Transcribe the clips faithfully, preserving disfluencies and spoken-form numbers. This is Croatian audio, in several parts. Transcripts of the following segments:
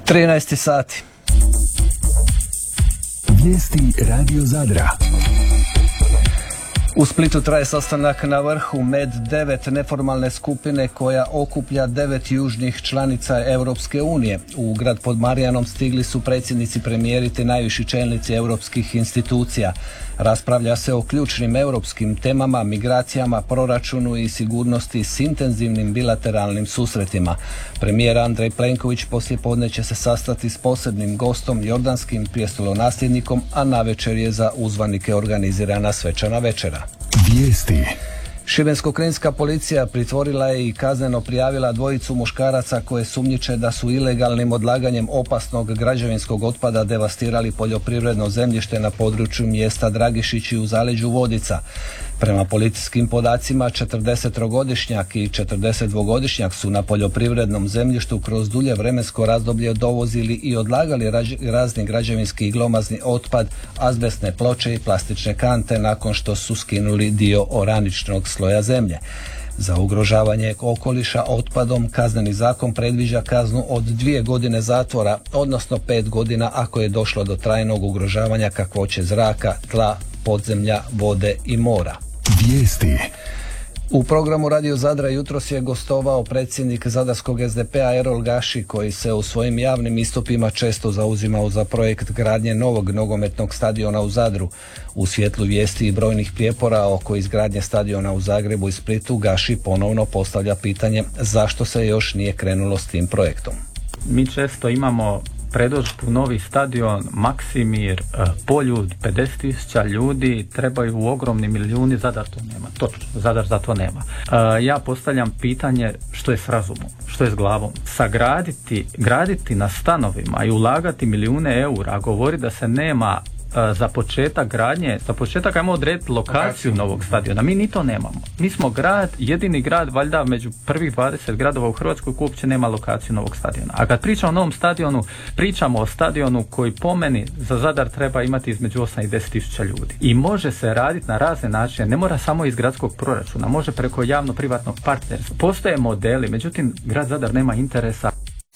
trinaest sati. Vijesti Radio Zadra. U Splitu traje sastanak na vrhu Med devet neformalne skupine koja okuplja devet južnih članica Europske unije. U grad pod Marijanom stigli su predsjednici, premijeri te najviši čelnici europskih institucija. Raspravlja se o ključnim europskim temama, migracijama, proračunu i sigurnosti s intenzivnim bilateralnim susretima. Premijer Andrej Plenković poslijepodne će se sastati s posebnim gostom, jordanskim prijestolonasljednikom, a navečer je za uzvanike organizirana svečana večera. Vijesti. Šibensko-kninska policija pritvorila je i kazneno prijavila dvojicu muškaraca koje sumnjiče da su ilegalnim odlaganjem opasnog građevinskog otpada devastirali poljoprivredno zemljište na području mjesta Dragišići u zaleđu Vodica. Prema policijskim podacima, četrdesetogodišnjak i četrdesetdvogodišnjak su na poljoprivrednom zemljištu kroz dulje vremensko razdoblje dovozili i odlagali raž- razni građevinski i glomazni otpad, azbestne ploče i plastične kante nakon što su skinuli dio oraničnog sloja zemlje. Za ugrožavanje okoliša otpadom kazneni zakon predviđa kaznu od dvije godine zatvora, odnosno pet godina ako je došlo do trajnog ugrožavanja kakvoće zraka, tla, podzemlja, vode i mora. Vijesti. U programu Radio Zadra jutros je gostovao predsjednik zadarskog es de pe a Erol Gaši, koji se u svojim javnim istupima često zauzimao za projekt gradnje novog nogometnog stadiona u Zadru. U svjetlu vijesti i brojnih prijepora oko izgradnje stadiona u Zagrebu i Splitu, Gaši ponovno postavlja pitanje zašto se još nije krenulo s tim projektom. Mi često imamo predodžbu novi stadion, Maksimir, Poljud, pedeset tisuća ljudi, trebaju ogromni milijuni, Zadar to nema. Točno, Zadar za to nema. Ja postavljam pitanje što je s razumom, što je s glavom. Sagraditi, graditi na stanovima i ulagati milijune eura, a govori da se nema za početak gradnje, za početak ajmo odrediti lokaciju novog stadiona. Mi ni to nemamo. Mi smo grad, jedini grad valjda među prvih dvadeset gradova u Hrvatskoj koji uopće nema lokaciju novog stadiona. A kad pričamo o novom stadionu, pričamo o stadionu koji po meni za Zadar treba imati između osam i deset tisuća ljudi. I može se raditi na razne načine, ne mora samo iz gradskog proračuna, može preko javno-privatnog partnerstva. Postoje modeli, međutim grad Zadar nema interesa.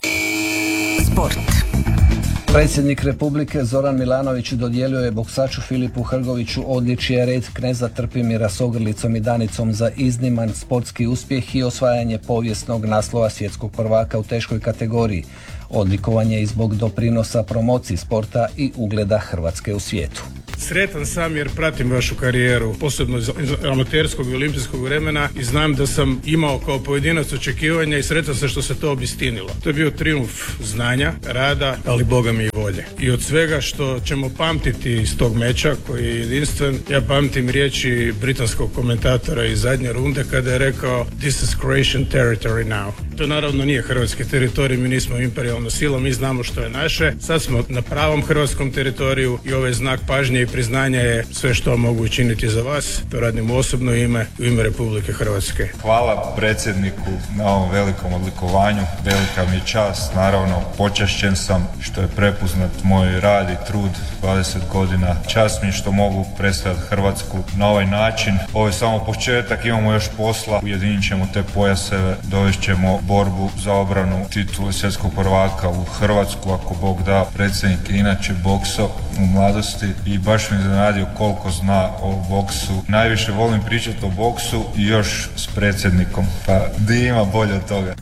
Sport. Predsjednik Republike Zoran Milanović dodijelio je boksaču Filipu Hrgoviću odličje Red kneza Trpimira s ogrlicom i Danicom za izniman sportski uspjeh i osvajanje povijesnog naslova svjetskog prvaka u teškoj kategoriji. Odlikovanje i zbog doprinosa promociji sporta i ugleda Hrvatske u svijetu. Sretan sam jer pratim vašu karijeru, posebno iz amaterskog i olimpijskog vremena, i znam da sam imao kao pojedinac očekivanja i sretan sam što se to obistinilo. To je bio trijumf znanja, rada, ali boga mi i volje. I od svega što ćemo pamtiti iz tog meča koji je jedinstven, ja pamtim riječi britanskog komentatora iz zadnje runde kada je rekao "This is Croatian territory now". To naravno nije hrvatski teritorij, mi nismo imperijalna sila, mi znamo što je naše. Sad smo na pravom hrvatskom teritoriju i ovaj znak pažnje i priznanja je sve što mogu učiniti za vas. To radim u osobno ime, u ime Republike Hrvatske. Hvala predsjedniku na ovom velikom odlikovanju. Velika mi je čast, naravno počašćen sam što je prepoznat moj rad i trud dvadeset godina. Čast mi je što mogu predstavljati Hrvatsku na ovaj način. Ovo je samo početak, imamo još posla. Ujedinit ćemo te pojaseve, dovest ćemo borbu za obranu titulu svjetskog prvaka u Hrvatsku, ako Bog da. Predsjednik je inače bokso u mladosti i baš mi iznenadio koliko zna o boksu. Najviše volim pričati o boksu i još s predsjednikom, pa di ima bolje od toga.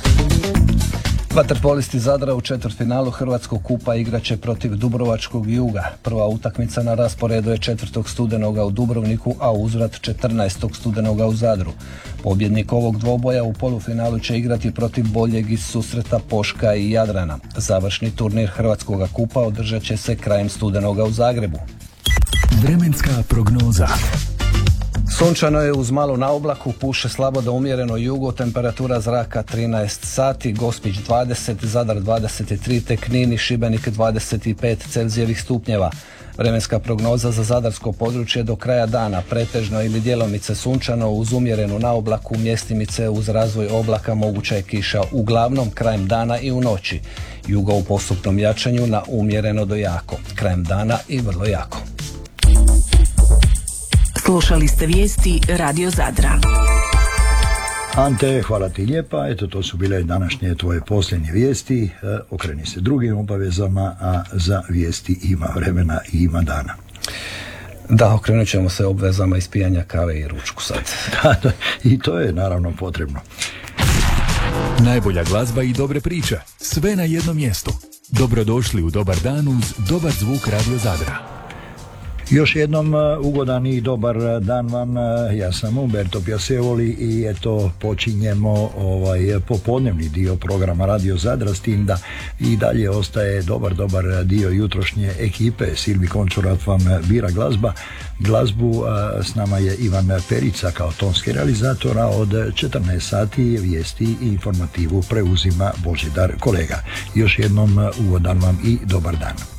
Vaterpolisti Zadra u četvrtfinalu Hrvatskog kupa igraće protiv Dubrovačkog Juga. Prva utakmica na rasporedu je četvrtog studenoga u Dubrovniku, a uzvrat četrnaestog studenoga u Zadru. Pobjednik ovog dvoboja u polufinalu će igrati protiv boljeg iz susreta Poška i Jadrana. Završni turnir Hrvatskog kupa održat će se krajem studenoga u Zagrebu. Vremenska prognoza. Sunčano je uz malo na oblaku, puše slabo do umjereno jugo, temperatura zraka trinaest sati, Gospić dvadeset, Zadar dvadeset tri, te Knin i Šibenik dvadeset pet Celzijevih stupnjeva. Vremenska prognoza za zadarsko područje do kraja dana, pretežno ili djelomice sunčano uz umjerenu naoblaku, mjestimice uz razvoj oblaka, moguća je kiša uglavnom krajem dana i u noći. Jugo u postupnom jačanju na umjereno do jako, krajem dana i vrlo jako. Slušali ste vijesti Radio Zadra. Ante, hvala ti lijepa. Eto, to su bile današnje tvoje posljednje vijesti. E, okreni se drugim obavezama, a za vijesti ima vremena i ima dana. Da, okrenut ćemo se obvezama ispijanja kave i ručku sad. Da, da, i to je naravno potrebno. Najbolja glazba i dobre priče. Sve na jednom mjestu. Dobrodošli u Dobar dan uz Dobar zvuk Radio Zadra. Još jednom ugodan i dobar dan vam, ja sam Umberto Piacevoli i eto počinjemo ovaj popodnevni dio programa Radio Zadra, s tim da i dalje ostaje dobar, dobar dio jutrošnje ekipe. Silvi Končurat vam bira glazba, glazbu, s nama je Ivan Perica kao tonski realizator, a od četrnaest sati vijesti i informativu preuzima Božidar Kolega. Još jednom ugodan vam i dobar dan.